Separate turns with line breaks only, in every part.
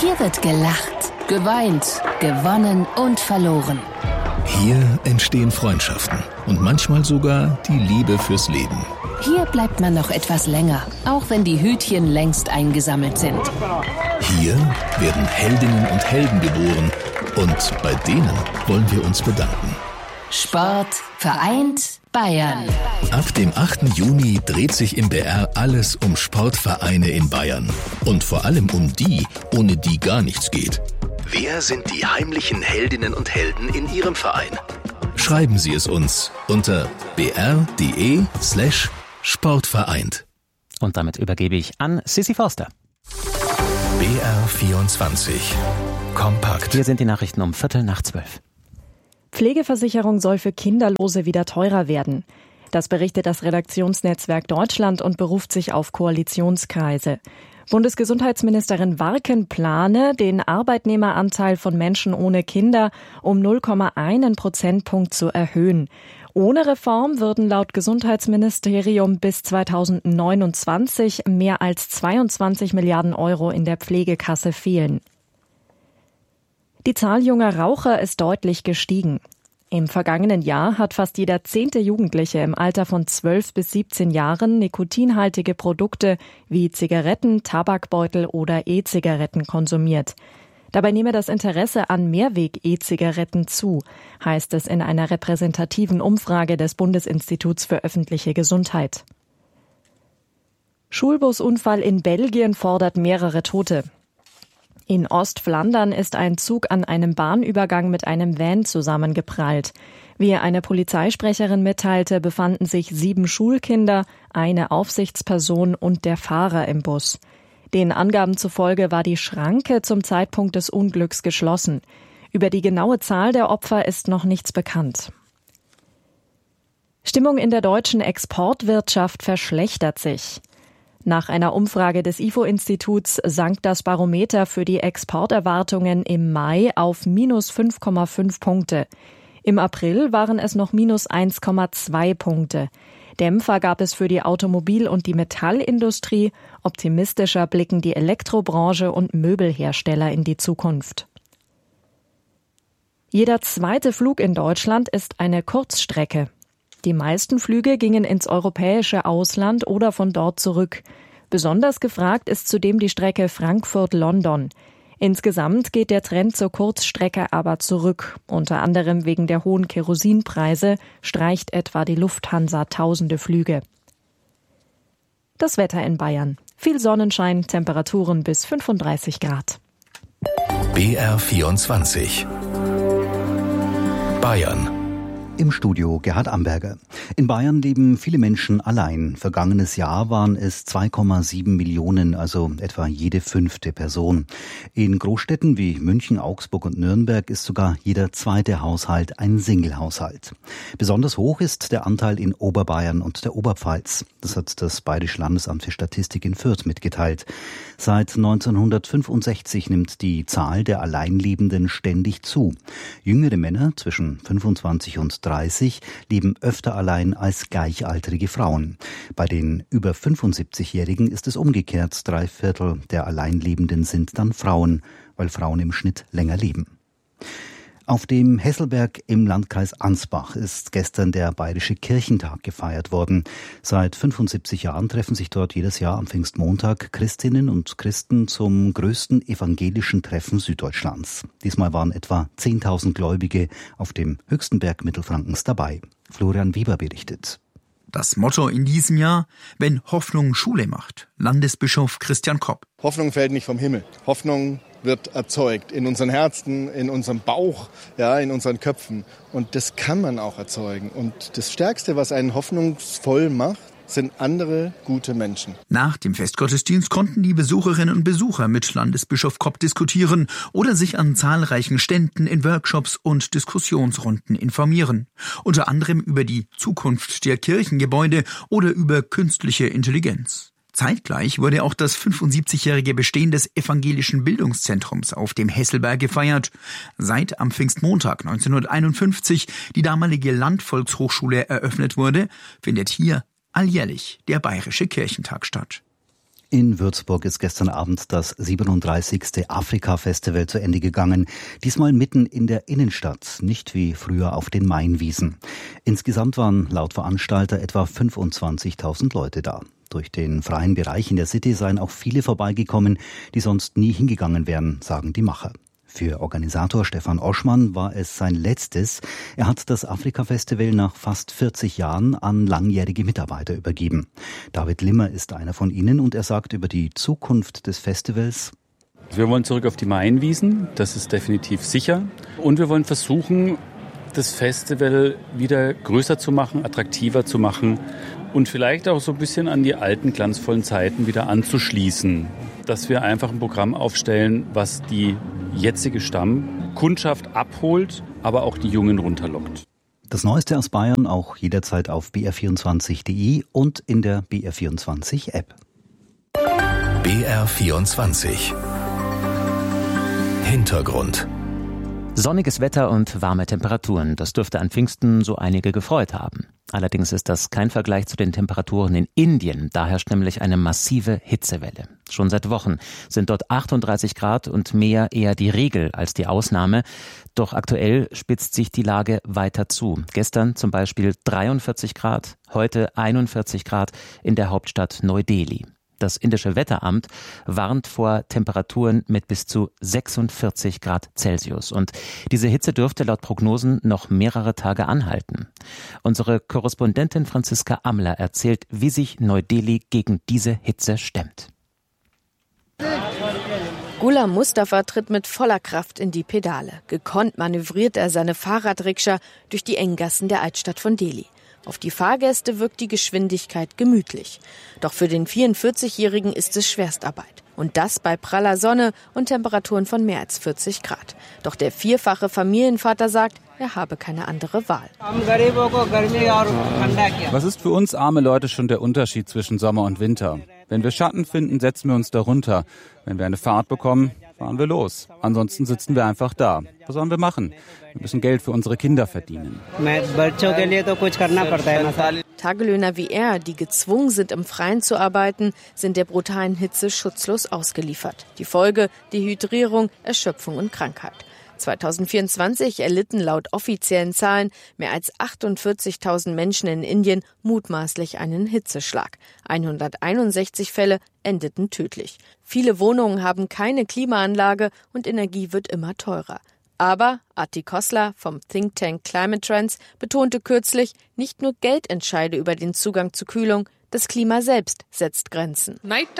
Hier wird gelacht, geweint, gewonnen und verloren.
Hier entstehen Freundschaften und manchmal sogar die Liebe fürs Leben.
Hier bleibt man noch etwas länger, auch wenn die Hütchen längst eingesammelt sind.
Hier werden Heldinnen und Helden geboren und bei denen wollen wir uns bedanken.
Sport vereint Bayern.
Ab dem 8. Juni dreht sich im BR alles um Sportvereine in Bayern. Und vor allem um die, ohne die gar nichts geht. Wer sind die heimlichen Heldinnen und Helden in Ihrem Verein? Schreiben Sie es uns unter br.de/sportvereint.
Und damit übergebe ich an Sissy Forster.
BR24 Kompakt.
Hier sind die Nachrichten um 11:45.
Pflegeversicherung soll für Kinderlose wieder teurer werden. Das berichtet das Redaktionsnetzwerk Deutschland und beruft sich auf Koalitionskreise. Bundesgesundheitsministerin Warken plane, den Arbeitnehmeranteil von Menschen ohne Kinder um 0,1 Prozentpunkt zu erhöhen. Ohne Reform würden laut Gesundheitsministerium bis 2029 mehr als 22 Milliarden Euro in der Pflegekasse fehlen. Die Zahl junger Raucher ist deutlich gestiegen. Im vergangenen Jahr hat fast jeder 10. Jugendliche im Alter von 12 bis 17 Jahren nikotinhaltige Produkte wie Zigaretten, Tabakbeutel oder E-Zigaretten konsumiert. Dabei nehme das Interesse an Mehrweg-E-Zigaretten zu, heißt es in einer repräsentativen Umfrage des Bundesinstituts für öffentliche Gesundheit. Schulbusunfall in Belgien fordert mehrere Tote. In Ostflandern ist ein Zug an einem Bahnübergang mit einem Van zusammengeprallt. Wie eine Polizeisprecherin mitteilte, befanden sich 7 Schulkinder, eine Aufsichtsperson und der Fahrer im Bus. Den Angaben zufolge war die Schranke zum Zeitpunkt des Unglücks geschlossen. Über die genaue Zahl der Opfer ist noch nichts bekannt. Stimmung in der deutschen Exportwirtschaft verschlechtert sich. Nach einer Umfrage des IFO-Instituts sank das Barometer für die Exporterwartungen im Mai auf minus 5,5 Punkte. Im April waren es noch minus 1,2 Punkte. Dämpfer gab es für die Automobil- und die Metallindustrie. Optimistischer blicken die Elektrobranche und Möbelhersteller in die Zukunft. Jeder zweite Flug in Deutschland ist eine Kurzstrecke. Die meisten Flüge gingen ins europäische Ausland oder von dort zurück. Besonders gefragt ist zudem die Strecke Frankfurt-London. Insgesamt geht der Trend zur Kurzstrecke aber zurück. Unter anderem wegen der hohen Kerosinpreise streicht etwa die Lufthansa tausende Flüge. Das Wetter in Bayern. Viel Sonnenschein, Temperaturen bis 35 Grad.
BR24 Bayern.
Im Studio Gerhard Amberger. In Bayern leben viele Menschen allein. Vergangenes Jahr waren es 2,7 Millionen, also etwa jede 5. Person. In Großstädten wie München, Augsburg und Nürnberg ist sogar jeder 2. Haushalt ein Singlehaushalt. Besonders hoch ist der Anteil in Oberbayern und der Oberpfalz. Das hat das Bayerische Landesamt für Statistik in Fürth mitgeteilt. Seit 1965 nimmt die Zahl der Alleinlebenden ständig zu. Jüngere Männer zwischen 25 und 30 leben öfter allein als gleichaltrige Frauen. Bei den über 75-Jährigen ist es umgekehrt. 3/4 der Alleinlebenden sind dann Frauen, weil Frauen im Schnitt länger leben. Auf dem Hesselberg im Landkreis Ansbach ist gestern der Bayerische Kirchentag gefeiert worden. Seit 75 Jahren treffen sich dort jedes Jahr am Pfingstmontag Christinnen und Christen zum größten evangelischen Treffen Süddeutschlands. Diesmal waren etwa 10.000 Gläubige auf dem höchsten Berg Mittelfrankens dabei. Florian Weber berichtet.
Das Motto in diesem Jahr: Wenn Hoffnung Schule macht. Landesbischof Christian Kopp.
Hoffnung fällt nicht vom Himmel. Hoffnung wird erzeugt in unseren Herzen, in unserem Bauch, ja, in unseren Köpfen. Und das kann man auch erzeugen. Und das Stärkste, was einen hoffnungsvoll macht, sind andere gute Menschen.
Nach dem Festgottesdienst konnten die Besucherinnen und Besucher mit Landesbischof Kopp diskutieren oder sich an zahlreichen Ständen in Workshops und Diskussionsrunden informieren. Unter anderem über die Zukunft der Kirchengebäude oder über künstliche Intelligenz. Zeitgleich wurde auch das 75-jährige Bestehen des evangelischen Bildungszentrums auf dem Hesselberg gefeiert. Seit am Pfingstmontag 1951 die damalige Landvolkshochschule eröffnet wurde, findet hier alljährlich der Bayerische Kirchentag statt.
In Würzburg ist gestern Abend das 37. Afrika-Festival zu Ende gegangen. Diesmal mitten in der Innenstadt, nicht wie früher auf den Mainwiesen. Insgesamt waren laut Veranstalter etwa 25.000 Leute da. Durch den freien Bereich in der City seien auch viele vorbeigekommen, die sonst nie hingegangen wären, sagen die Macher. Für Organisator Stefan Oschmann war es sein letztes. Er hat das Afrika-Festival nach fast 40 Jahren an langjährige Mitarbeiter übergeben. David Limmer ist einer von ihnen und er sagt über die Zukunft des Festivals:
Wir wollen zurück auf die Mainwiesen, das ist definitiv sicher. Und wir wollen versuchen, das Festival wieder größer zu machen, attraktiver zu machen und vielleicht auch so ein bisschen an die alten glanzvollen Zeiten wieder anzuschließen. Dass wir einfach ein Programm aufstellen, was die jetzige Stammkundschaft abholt, aber auch die Jungen runterlockt.
Das Neueste aus Bayern auch jederzeit auf br24.de und in der BR24-App.
BR24 Hintergrund.
Sonniges Wetter und warme Temperaturen, das dürfte an Pfingsten so einige gefreut haben. Allerdings ist das kein Vergleich zu den Temperaturen in Indien. Da herrscht nämlich eine massive Hitzewelle. Schon seit Wochen sind dort 38 Grad und mehr eher die Regel als die Ausnahme. Doch aktuell spitzt sich die Lage weiter zu. Gestern zum Beispiel 43 Grad, heute 41 Grad in der Hauptstadt Neu-Delhi. Das indische Wetteramt warnt vor Temperaturen mit bis zu 46 Grad Celsius. Und diese Hitze dürfte laut Prognosen noch mehrere Tage anhalten. Unsere Korrespondentin Franziska Amler erzählt, wie sich Neu-Delhi gegen diese Hitze stemmt.
Ghulam Mustafa tritt mit voller Kraft in die Pedale. Gekonnt manövriert er seine Fahrradrikscha durch die engen Gassen der Altstadt von Delhi. Auf die Fahrgäste wirkt die Geschwindigkeit gemütlich. Doch für den 44-Jährigen ist es Schwerstarbeit. Und das bei praller Sonne und Temperaturen von mehr als 40 Grad. Doch der vierfache Familienvater sagt, er habe keine andere Wahl.
Was ist für uns arme Leute schon der Unterschied zwischen Sommer und Winter? Wenn wir Schatten finden, setzen wir uns darunter. Wenn wir eine Fahrt bekommen, fahren wir los. Ansonsten sitzen wir einfach da. Was sollen wir machen? Wir müssen Geld für unsere Kinder verdienen.
Tagelöhner wie er, die gezwungen sind, im Freien zu arbeiten, sind der brutalen Hitze schutzlos ausgeliefert. Die Folge: Dehydrierung, Erschöpfung und Krankheit. 2024 erlitten laut offiziellen Zahlen mehr als 48.000 Menschen in Indien mutmaßlich einen Hitzeschlag. 161 Fälle endeten tödlich. Viele Wohnungen haben keine Klimaanlage und Energie wird immer teurer. Aber Atik Khosla vom Think Tank Climate Trends betonte kürzlich, nicht nur Geld entscheide über den Zugang zu Kühlung, das Klima selbst setzt Grenzen.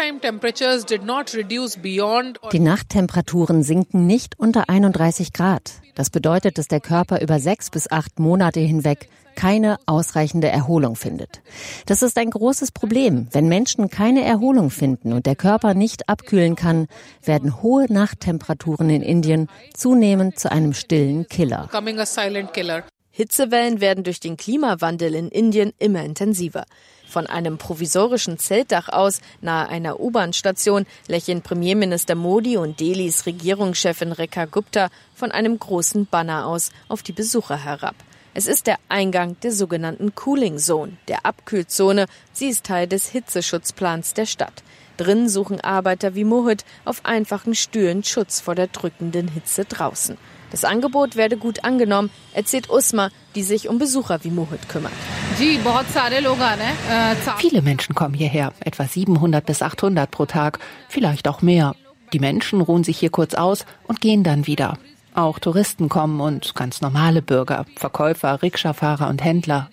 Die Nachttemperaturen sinken nicht unter 31 Grad. Das bedeutet, dass der Körper über 6 bis 8 Monate hinweg keine ausreichende Erholung findet. Das ist ein großes Problem. Wenn Menschen keine Erholung finden und der Körper nicht abkühlen kann, werden hohe Nachttemperaturen in Indien zunehmend zu einem stillen Killer.
Hitzewellen werden durch den Klimawandel in Indien immer intensiver. Von einem provisorischen Zeltdach aus nahe einer U-Bahn-Station lächeln Premierminister Modi und Delhis Regierungschefin Rekha Gupta von einem großen Banner aus auf die Besucher herab. Es ist der Eingang der sogenannten Cooling Zone, der Abkühlzone. Sie ist Teil des Hitzeschutzplans der Stadt. Drin suchen Arbeiter wie Mohit auf einfachen Stühlen Schutz vor der drückenden Hitze draußen. Das Angebot werde gut angenommen, erzählt Usma, die sich um Besucher wie Mohit kümmert.
Viele Menschen kommen hierher, etwa 700 bis 800 pro Tag, vielleicht auch mehr. Die Menschen ruhen sich hier kurz aus und gehen dann wieder. Auch Touristen kommen und ganz normale Bürger, Verkäufer, Rikscha-Fahrer und Händler.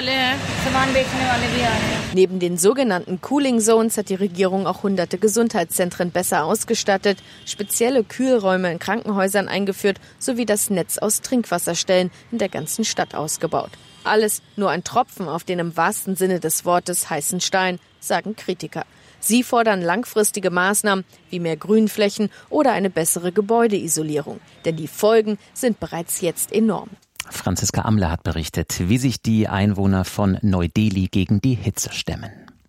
Neben den sogenannten Cooling Zones hat die Regierung auch hunderte Gesundheitszentren besser ausgestattet, spezielle Kühlräume in Krankenhäusern eingeführt sowie das Netz aus Trinkwasserstellen in der ganzen Stadt ausgebaut. Alles nur ein Tropfen auf den im wahrsten Sinne des Wortes heißen Stein, sagen Kritiker. Sie fordern langfristige Maßnahmen wie mehr Grünflächen oder eine bessere Gebäudeisolierung. Denn die Folgen sind bereits jetzt enorm.
Franziska Amler hat berichtet, wie sich die Einwohner von Neu-Delhi gegen die Hitze stemmen.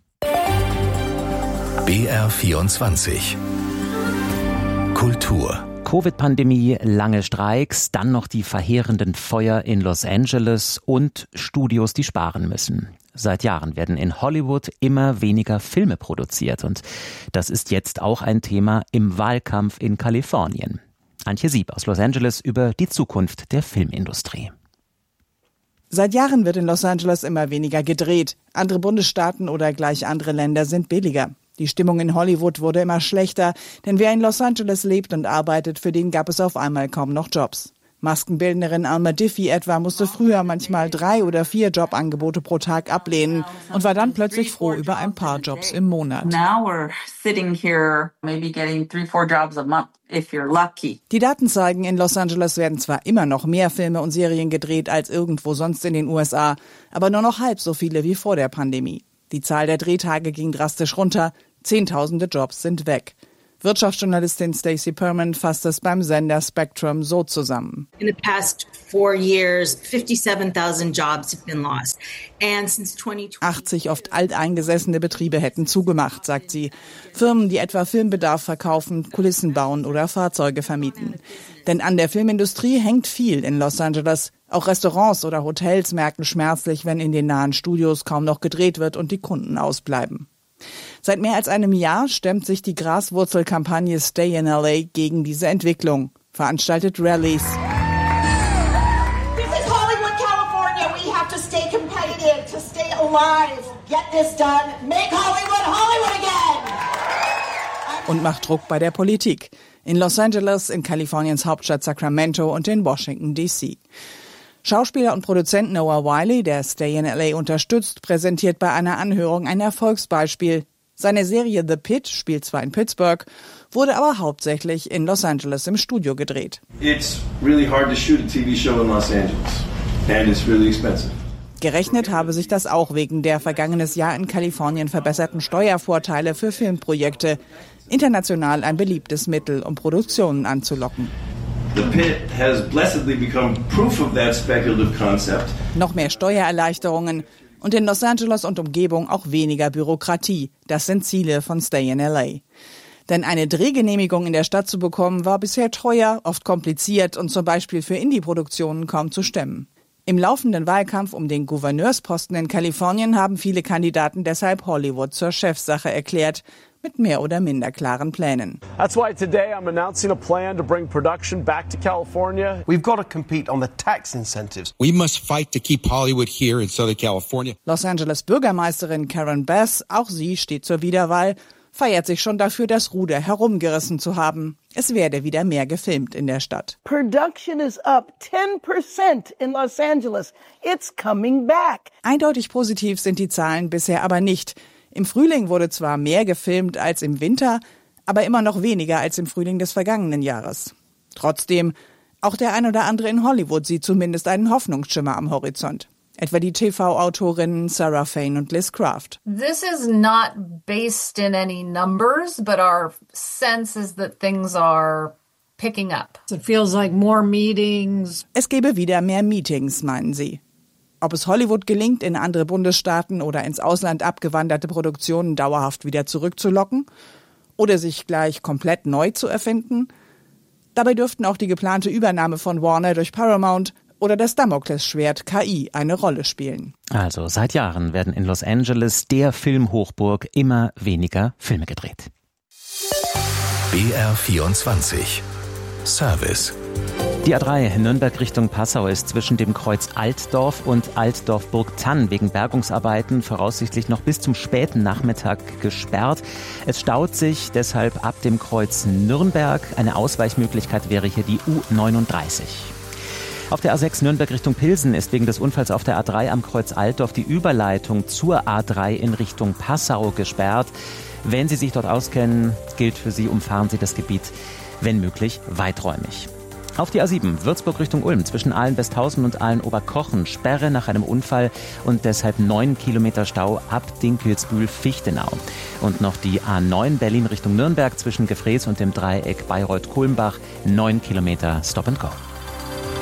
BR24 Kultur.
Covid-Pandemie, lange Streiks, dann noch die verheerenden Feuer in Los Angeles und Studios, die sparen müssen. Seit Jahren werden in Hollywood immer weniger Filme produziert und das ist jetzt auch ein Thema im Wahlkampf in Kalifornien. Antje Sieb aus Los Angeles über die Zukunft der Filmindustrie.
Seit Jahren wird in Los Angeles immer weniger gedreht. Andere Bundesstaaten oder gleich andere Länder sind billiger. Die Stimmung in Hollywood wurde immer schlechter, denn wer in Los Angeles lebt und arbeitet, für den gab es auf einmal kaum noch Jobs. Maskenbildnerin Alma Diffie etwa musste früher manchmal 3 oder 4 Jobangebote pro Tag ablehnen und war dann plötzlich froh über ein paar Jobs im Monat. Die Daten zeigen, in Los Angeles werden zwar immer noch mehr Filme und Serien gedreht als irgendwo sonst in den USA, aber nur noch halb so viele wie vor der Pandemie. Die Zahl der Drehtage ging drastisch runter, Zehntausende Jobs sind weg. Wirtschaftsjournalistin Stacey Perman fasst es beim Sender Spectrum so zusammen.
In the past 4 years, 57,000 jobs have been lost. And since 2020
80 oft alteingesessene Betriebe hätten zugemacht, sagt sie. Firmen, die etwa Filmbedarf verkaufen, Kulissen bauen oder Fahrzeuge vermieten. Denn an der Filmindustrie hängt viel in Los Angeles. Auch Restaurants oder Hotels merken schmerzlich, wenn in den nahen Studios kaum noch gedreht wird und die Kunden ausbleiben. Seit mehr als einem Jahr stemmt sich die Graswurzelkampagne Stay in LA gegen diese Entwicklung, veranstaltet Rallies.
This is Hollywood, California. We have to stay competitive, to stay alive. Get this done. Make Hollywood Hollywood again.
Und macht Druck bei der Politik. In Los Angeles, in Kaliforniens Hauptstadt Sacramento und in Washington, D.C. Schauspieler und Produzent Noah Wiley, der Stay in LA unterstützt, präsentiert bei einer Anhörung ein Erfolgsbeispiel. Seine Serie The Pit spielt zwar in Pittsburgh, wurde aber hauptsächlich in Los Angeles im Studio gedreht.
It's really hard to shoot a TV show in Los Angeles and it's really expensive.
Gerechnet habe sich das auch wegen der vergangenes Jahr in Kalifornien verbesserten Steuervorteile für Filmprojekte. International ein beliebtes Mittel, um Produktionen anzulocken.
The Pit has blessedly become proof of that speculative concept.
Noch mehr Steuererleichterungen und in Los Angeles und Umgebung auch weniger Bürokratie. Das sind Ziele von Stay in LA. Denn eine Drehgenehmigung in der Stadt zu bekommen, war bisher teuer, oft kompliziert und zum Beispiel für Indie-Produktionen kaum zu stemmen. Im laufenden Wahlkampf um den Gouverneursposten in Kalifornien haben viele Kandidaten deshalb Hollywood zur Chefsache erklärt, mit mehr oder minder klaren Plänen.
That's why today I'm announcing a plan to bring production back to California.
We've got to compete on the tax incentives.
We must fight to keep Hollywood here in Southern California.
Los Angeles Bürgermeisterin Karen Bass, auch sie steht zur Wiederwahl, feiert sich schon dafür, das Ruder herumgerissen zu haben. Es werde wieder mehr gefilmt in der Stadt.
Production is up 10% in Los Angeles. It's coming back.
Eindeutig positiv sind die Zahlen bisher aber nicht. Im Frühling wurde zwar mehr gefilmt als im Winter, aber immer noch weniger als im Frühling des vergangenen Jahres. Trotzdem, auch der ein oder andere in Hollywood sieht zumindest einen Hoffnungsschimmer am Horizont. Etwa die TV-Autorinnen Sarah Fain und Liz Craft.
This is not based in any numbers, but our sense is that things are picking up. It feels like more meetings.
Es gebe wieder mehr Meetings, meinen sie. Ob es Hollywood gelingt, in andere Bundesstaaten oder ins Ausland abgewanderte Produktionen dauerhaft wieder zurückzulocken oder sich gleich komplett neu zu erfinden? Dabei dürften auch die geplante Übernahme von Warner durch Paramount oder das Damoklesschwert KI eine Rolle spielen.
Also seit Jahren werden in Los Angeles, der Filmhochburg, immer weniger Filme gedreht.
BR24 Service.
Die A3 Nürnberg Richtung Passau ist zwischen dem Kreuz Altdorf und Altdorf-Burgthann wegen Bergungsarbeiten voraussichtlich noch bis zum späten Nachmittag gesperrt. Es staut sich deshalb ab dem Kreuz Nürnberg. Eine Ausweichmöglichkeit wäre hier die U39. Auf der A6 Nürnberg Richtung Pilsen ist wegen des Unfalls auf der A3 am Kreuz Altdorf die Überleitung zur A3 in Richtung Passau gesperrt. Wenn Sie sich dort auskennen, gilt für Sie, umfahren Sie das Gebiet, wenn möglich, weiträumig. Auf die A7 Würzburg Richtung Ulm zwischen Aalen-Westhausen und Aalen-Oberkochen Sperre nach einem Unfall und deshalb 9 Kilometer Stau ab Dinkelsbühl-Fichtenau. Und noch die A9 Berlin Richtung Nürnberg zwischen Gefrees und dem Dreieck Bayreuth-Kulmbach 9 Kilometer Stop and Go.